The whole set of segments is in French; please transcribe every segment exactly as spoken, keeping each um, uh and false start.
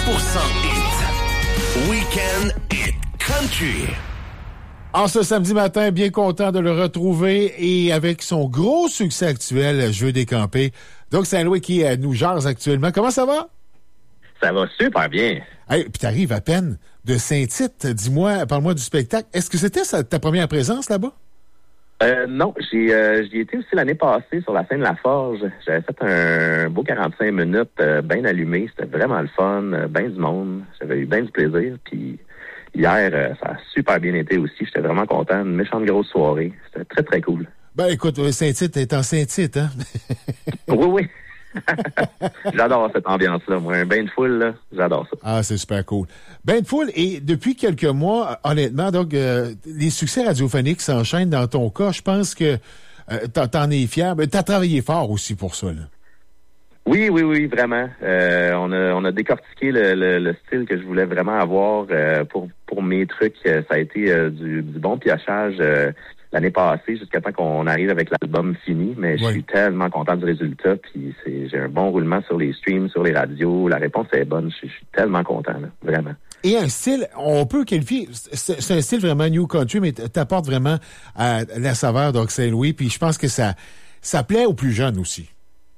pour cent hit. Week-end Hit Country. En ce samedi matin, bien content de le retrouver et avec son gros succès actuel, Je veux décamper. Doug Saint-Louis qui euh, nous jase actuellement. Comment ça va? Ça va super bien. Hey, puis t'arrives à peine de Saint-Tite. Dis-moi, parle-moi du spectacle. Est-ce que c'était sa, ta première présence là-bas? Euh, non, j'ai euh, j'y étais aussi l'année passée sur la scène de la Forge. J'avais fait un beau quarante-cinq minutes euh, bien allumé. C'était vraiment le fun, euh, bien du monde. J'avais eu bien du plaisir. Puis hier, euh, ça a super bien été aussi. J'étais vraiment content. Une méchante grosse soirée. C'était très, très cool. Ben écoute, Saint-Tite est en Saint-Tite, hein? Oui, oui. J'adore cette ambiance-là. Moi, un bain de foule, là, j'adore ça. Ah, c'est super cool. Bain de foule, et depuis quelques mois, honnêtement, donc, euh, les succès radiophoniques s'enchaînent dans ton cas. Je pense que euh, t'en, t'en es fier. Ben, t'as travaillé fort aussi pour ça, là. Oui, oui, oui, vraiment. Euh, on a on a décortiqué le, le, le style que je voulais vraiment avoir euh, pour pour mes trucs. Ça a été euh, du, du bon piochage euh, l'année passée jusqu'à temps qu'on arrive avec l'album fini. Mais je oui. suis tellement content du résultat. Puis c'est j'ai un bon roulement sur les streams, sur les radios. La réponse est bonne. Je, je suis tellement content, là, vraiment. Et un style, on peut qualifier, c'est, c'est un style vraiment New Country, mais t'apportes vraiment à la saveur Doug Saint-Louis. Puis je pense que ça ça plaît aux plus jeunes aussi.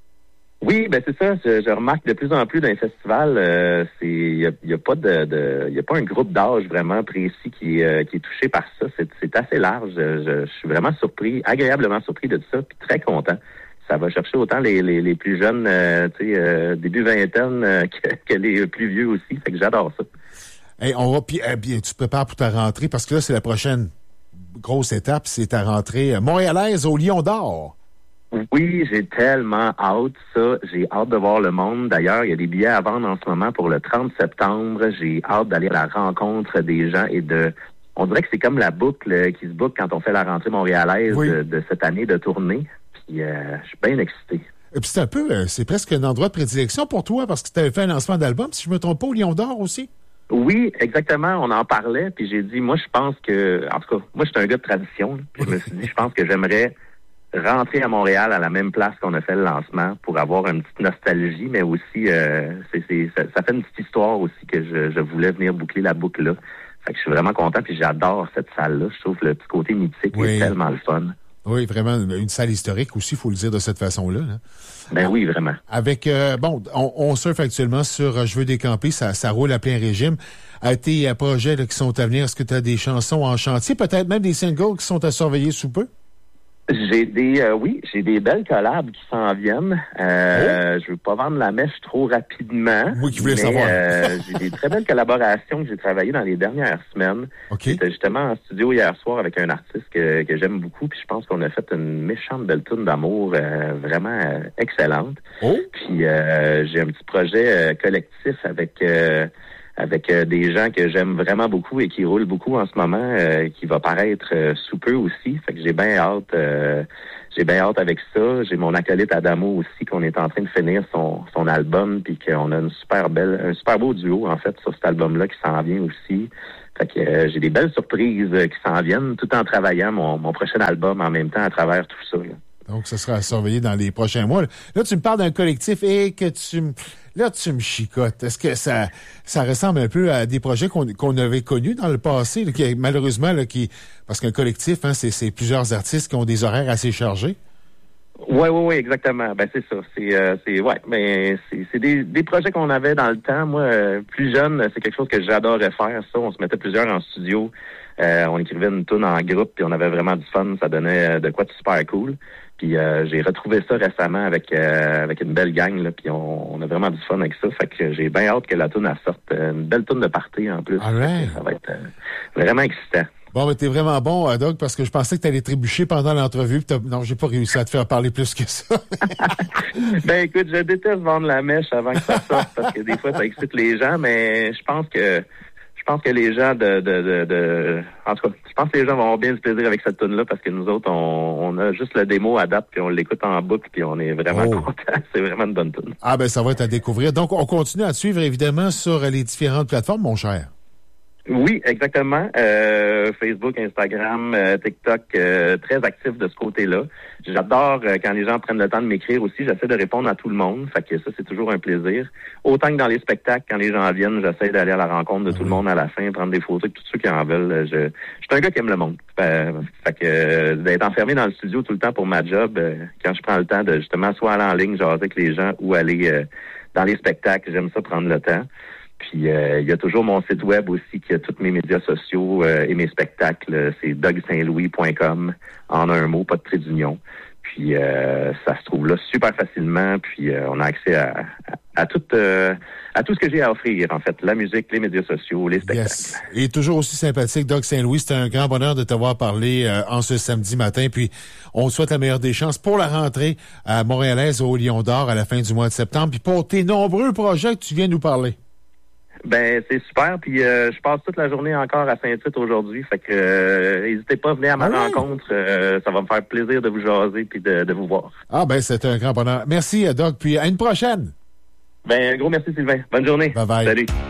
Oui, ben c'est ça. Je, je remarque de plus en plus dans les festivals, euh, c'est il y a, y a pas de, de y a pas un groupe d'âge vraiment précis qui est euh, qui est touché par ça. C'est, c'est assez large. Je, je, je suis vraiment surpris, agréablement surpris de ça, puis très content. Ça va chercher autant les les, les plus jeunes, euh, tu sais, euh, début vingtaine, euh, que, que les plus vieux aussi. Fait que j'adore ça. Hey, on va puis, euh, bien, tu te prépares pour ta rentrée parce que là c'est la prochaine grosse étape, c'est ta rentrée montréalaise au Lion d'Or. Oui, j'ai tellement hâte, ça. J'ai hâte de voir le monde. D'ailleurs, il y a des billets à vendre en ce moment pour le trente septembre. J'ai hâte d'aller à la rencontre des gens et de... On dirait que c'est comme la boucle qui se boucle quand on fait la rentrée montréalaise oui. de, de cette année de tournée. Puis, euh, je suis bien excité. Et puis, c'est un peu... Euh, c'est presque un endroit de prédilection pour toi parce que tu avais fait un lancement d'album, si je me trompe pas, au Lion d'Or aussi. Oui, exactement. On en parlait. Puis, j'ai dit, moi, je pense que... En tout cas, moi, je suis un gars de tradition. Là, puis, je me suis dit, je pense que j'aimerais... rentrer à Montréal à la même place qu'on a fait le lancement pour avoir une petite nostalgie, mais aussi euh, c'est, c'est, ça, ça fait une petite histoire aussi que je, je voulais venir boucler la boucle là. Fait que je suis vraiment content puis j'adore cette salle-là. Je trouve que le petit côté mythique oui. est tellement le fun. Oui, vraiment une salle historique aussi, il faut le dire de cette façon-là. Là. Ben ah, oui, vraiment. Avec euh, bon, on, on surfe actuellement sur euh, Je veux décamper, ça, ça roule à plein régime. À tes projets là, qui sont à venir, est-ce que tu as des chansons en chantier, peut-être même des singles qui sont à surveiller sous peu? J'ai des euh, oui, j'ai des belles collabs qui s'en viennent. Euh, oh. Je veux pas vendre la mèche trop rapidement. Oui, qui voulais mais, savoir. euh, j'ai des très belles collaborations que j'ai travaillées dans les dernières semaines. Okay. J'étais justement en studio hier soir avec un artiste que, que j'aime beaucoup, puis je pense qu'on a fait une méchante belle tourne d'amour euh, vraiment euh, excellente. Oh. Puis euh, j'ai un petit projet euh, collectif avec euh, avec euh, des gens que j'aime vraiment beaucoup et qui roulent beaucoup en ce moment, euh, qui va paraître euh, sous peu aussi. Fait que j'ai bien hâte, euh, j'ai bien hâte avec ça. J'ai mon acolyte Adamo aussi, qu'on est en train de finir son, son album, puis qu'on a une super belle, un super beau duo en fait sur cet album-là qui s'en vient aussi. Fait que euh, j'ai des belles surprises euh, qui s'en viennent, tout en travaillant mon, mon prochain album en même temps à travers tout ça. Là. Donc, ça sera à surveiller dans les prochains mois. Là, tu me parles d'un collectif et que tu me... Là, tu me chicotes. Est-ce que ça ça ressemble un peu à des projets qu'on, qu'on avait connus dans le passé, là, qui, malheureusement, là, qui... Parce qu'un collectif, hein, c'est, c'est plusieurs artistes qui ont des horaires assez chargés? Oui, oui, oui, exactement. Ben, c'est ça. C'est, euh, c'est, ouais, mais c'est, c'est des, des projets qu'on avait dans le temps. Moi, euh, plus jeune, c'est quelque chose que j'adorais faire, ça. On se mettait plusieurs en studio. Euh, on écrivait une tune en groupe, puis on avait vraiment du fun. Ça donnait de quoi de super cool. Puis euh, j'ai retrouvé ça récemment avec euh, avec une belle gang, là, puis on, on a vraiment du fun avec ça. Fait que j'ai bien hâte que la tune sorte. Une belle tune de party en plus. Right. Ça va être euh, vraiment excitant. Bon, mais t'es vraiment bon, Doug, parce que je pensais que t'allais trébucher pendant l'entrevue. Pis non, j'ai pas réussi à te faire parler plus que ça. Ben écoute, je déteste vendre la mèche avant que ça sorte, parce que des fois, ça excite les gens, mais je pense que je pense que les gens de, de, de, de... En tout cas, je pense que les gens vont avoir bien du plaisir avec cette tune-là, parce que nous autres, on, on a juste le démo à date, puis on l'écoute en boucle, puis on est vraiment oh. contents. C'est vraiment une bonne tune. Ah ben, ça va être à découvrir. Donc, on continue à te suivre, évidemment, sur les différentes plateformes, mon cher. Oui, exactement. Euh, Facebook, Instagram, euh, TikTok, euh, très actif de ce côté-là. J'adore euh, quand les gens prennent le temps de m'écrire aussi. J'essaie de répondre à tout le monde. Fait que ça, c'est toujours un plaisir. Autant que dans les spectacles, quand les gens viennent, j'essaie d'aller à la rencontre de tout le monde à la fin, prendre des photos, tous ceux qui en veulent. Je, je suis un gars qui aime le monde. Fait, fait que euh, d'être enfermé dans le studio tout le temps pour ma job, euh, quand je prends le temps de justement soit aller en ligne, jaser avec les gens ou aller euh, dans les spectacles, j'aime ça prendre le temps. Puis euh, il y a toujours mon site web aussi qui a tous mes médias sociaux euh, et mes spectacles. C'est doug saint louis point com en un mot, pas de trait d'union. Puis euh, ça se trouve là super facilement. Puis euh, on a accès à, à, à tout euh, à tout ce que j'ai à offrir en fait, la musique, les médias sociaux, les spectacles. Yes. Et toujours aussi sympathique, Doug Saint-Louis. C'est un grand bonheur de t'avoir parlé euh, en ce samedi matin. Puis on te souhaite la meilleure des chances pour la rentrée à montréalaise au Lion d'Or à la fin du mois de septembre. Puis pour tes nombreux projets que tu viens nous parler. Ben c'est super, puis euh, je passe toute la journée encore à Saint-Tite aujourd'hui, fait que euh, n'hésitez pas à venir à ma ah rencontre, euh, ça va me faire plaisir de vous jaser puis de, de vous voir. Ah ben c'est un grand bonheur. Merci Doug, puis à une prochaine. Ben gros merci Sylvain, bonne journée. Bye bye. Salut.